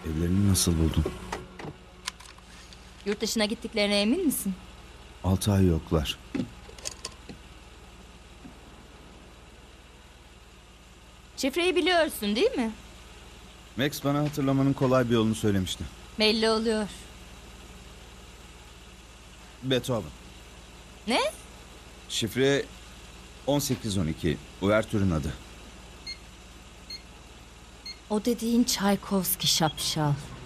Evlerini nasıl buldun? Yurt dışına gittiklerine emin misin? 6 ay yoklar. Şifreyi biliyorsun değil mi? Max bana hatırlamanın kolay bir yolunu söylemişti. Belli oluyor. Beethoven. Ne? Şifre 1812. Uvertür'ün adı. O dediğin Çaykovski şapşal.